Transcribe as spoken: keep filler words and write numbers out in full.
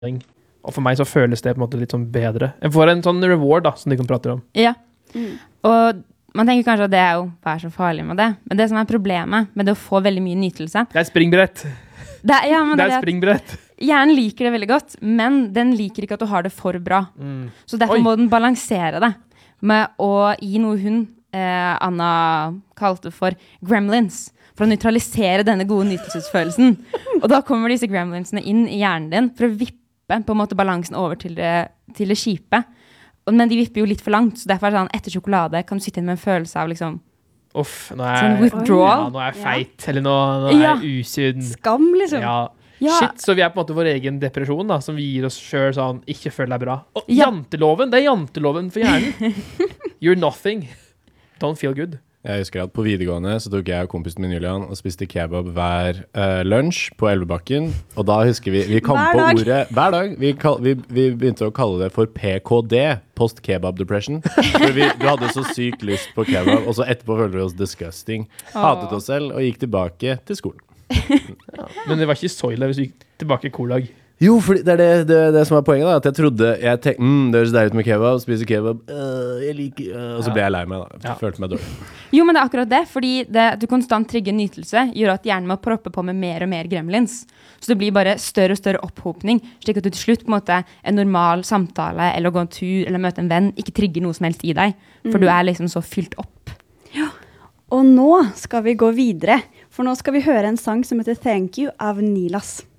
Og for meg så føles det på en måte litt sånn bedre. Jeg får en sånn reward da, som de kan prate om. Ja, mm. og man tenker kanskje at det er jo, hva er så farlig med det? Men det som er problemet med det å få veldig mye nytelse... Det er springbrett. Det er, ja, men det det er springbrett. Hjernen liker det veldig godt, men den liker ikke at du har det for bra. Mm. Så derfor Oi. Må den balansere det med å gi noe hun, eh, Anna kalte for gremlins, for å neutralisere denne gode nytelsesfølelsen. Og da kommer disse gremlinsene inn i hjernen din for å vippe på en måte balansen over til det, til det kjipe. Men de vipper jo litt for langt, så derfor er det sånn, etter sjokolade kan du sitte inn med en følelse av liksom Uff, nå er, sånn withdrawal. Ja, nå er jeg feit, ja. Eller nå, nå er jeg ja. Usunn. Skam, liksom. Ja. Ja. Shit, så vi er på en måte vår egen depresjon da, som vi gir oss selv sånn, ikke føl deg bra. Og ja. Janteloven, det er janteloven for hjernen. You're nothing. Don't feel good. Jeg husker at på videregående så tok jeg og kompisen min Julian og spiste kebab hver uh, lunsj på Elvebakken. Og da husker vi, vi kom på ordet, hver dag, vi, kall, vi, vi begynte å kalle det for P K D, Post Kebab Depression. For vi, vi hadde så sykt lyst på kebab, og så etterpå følte vi oss disgusting. Hatet oss selv og gikk tilbake til skolen. Ja. Men det var ikke så ille hvis vi gikk tilbake i kolag. Jo, for det er det, det, det som er poenget da, at jeg trodde, jeg tenkte, mm, det høres deilig ut med kebab, spiser kebab, øh, jeg liker, øh, og så ble jeg lei meg da, jeg følte meg dårlig. Jo, men det er akkurat det, fordi det, du konstant trigger nytelse, gjør at hjernen må proppe på med mer og mer gremlins. Så det blir bare større og større opphopning, slik at du til slutt på en måte en normal samtale, eller å gå en tur, eller møte en venn, ikke trigger noe som helst i deg, for mm. du er liksom så fylt opp. Ja, og nå skal vi gå videre, for nå skal vi høre en sang som heter Thank You av Nilas.